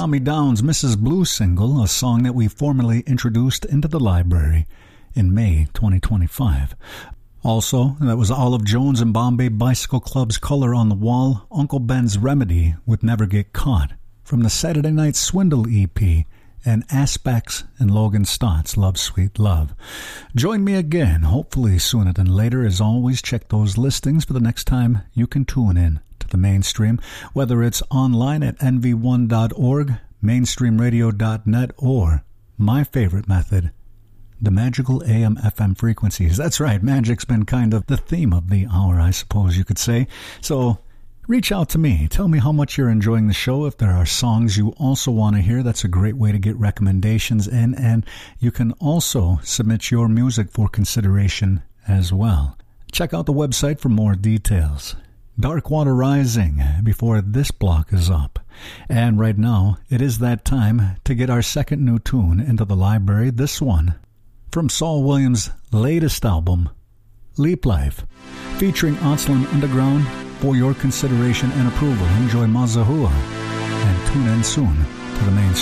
Tommy Down's Mrs. Blue single, a song that we formally introduced into the library in May 2025. Also, that was Olive Jones and Bombay Bicycle Club's Color on the Wall, Uncle Ben's Remedy with Never Get Caught, from the Saturday Night Swindle EP, and Aspects and Logan Stott's Love Sweet Love. Join me again, hopefully sooner than later. As always, check those listings for the next time you can tune in to the mainstream, whether it's online at nv1.org, mainstreamradio.net, or my favorite method, the magical AM/FM frequencies. That's right, magic's been kind of the theme of the hour, I suppose you could say. So reach out to me. Tell me how much you're enjoying the show. If there are songs you also want to hear, that's a great way to get recommendations in. And you can also submit your music for consideration as well. Check out the website for more details. Darkwater Rising, before this block is up. And right now, it is that time to get our second new tune into the library. This one from Saul Williams' latest album, Leap Life, featuring Onslaught Underground. For your consideration and approval, enjoy Mazahua and tune in soon to the mainstream.